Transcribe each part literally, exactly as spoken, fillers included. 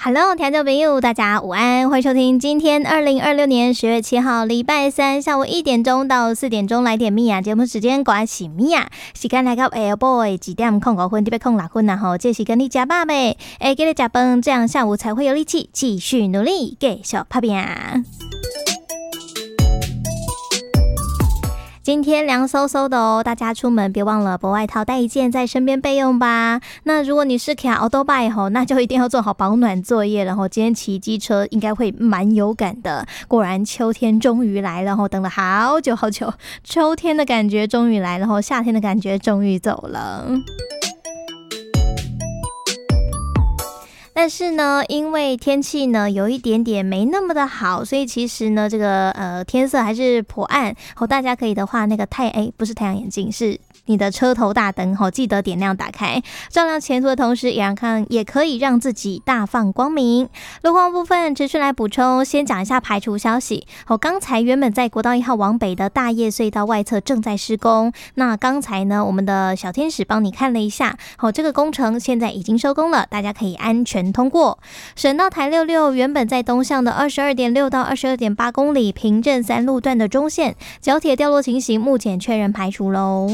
Hello， 听众朋友，大家午安，欢迎收听今天二零二六年十月七号礼拜三下午一点钟到四点钟来点米娅节目时间，我是米娅，时间来到下晡几点空五分，特别空六分，然后这是跟你加爸呗，哎，给你加饭，这样下午才会有力气继续努力，继续打拼。今天凉飕飕的哦，大家出门别忘了薄外套带一件在身边备用吧。那如果你是骑欧多拜吼，那就一定要做好保暖作业，然后今天骑机车应该会蛮有感的。果然秋天终于来了，然后等了好久好久，秋天的感觉终于来了，然后夏天的感觉终于走了。但是呢，因为天气呢有一点点没那么的好，所以其实呢，这个呃天色还是颇暗。好，大家可以的话，那个太哎不是太阳眼镜，是你的车头大灯吼，记得点亮打开，照亮前途的同时，也让看也可以让自己大放光明。路况部分持续来补充，先讲一下排除消息。好，刚才原本在国道一号往北的大叶隧道外侧正在施工，那刚才呢，我们的小天使帮你看了一下，好，这个工程现在已经收工了，大家可以安全通过。省道台六六原本在东向的 二十二点六 到 二十二点八 公里平镇三路段的中线角铁掉落情形目前确认排除咯。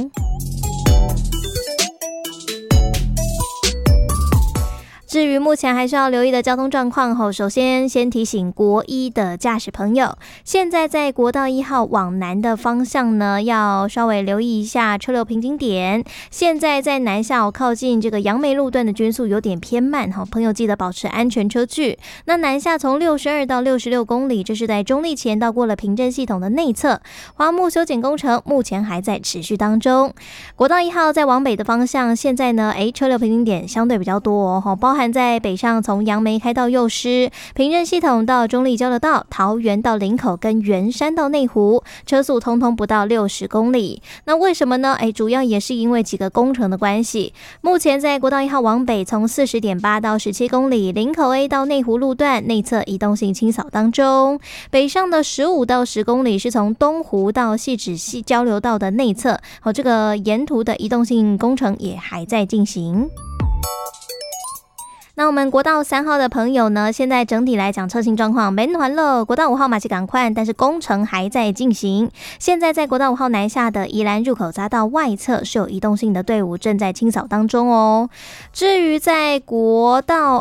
至于目前还是要留意的交通状况后，首先先提醒国一的驾驶朋友，现在在国道一号往南的方向呢，要稍微留意一下车流瓶颈点。现在在南下靠近这个杨梅路段的均速有点偏慢，朋友记得保持安全车距。那南下从六十二到六十六公里，这是在中立前到过了平镇系统的内侧，花木修剪工程目前还在持续当中。国道一号在往北的方向，现在呢，诶车流瓶颈点相对比较多哦，包含在北上从杨梅开到幼师，平镇系统到中立交流道，桃园到林口跟圆山到内湖，车速通通不到六十公里。那为什么呢？哎，主要也是因为几个工程的关系。目前在国道一号往北，从 四十点八 到十七公里，林口 A 到内湖路段内侧移动性清扫当中。北上的十五到十公里是从东湖到汐止溪交流道的内侧，好，这个沿途的移动性工程也还在进行。那我们国道三号的朋友呢，现在整体来讲车型状况没团了，国道五号马其赶快，但是工程还在进行。现在在国道五号南下的宜兰入口匝道外侧是有移动性的队伍正在清扫当中哦。至于在国道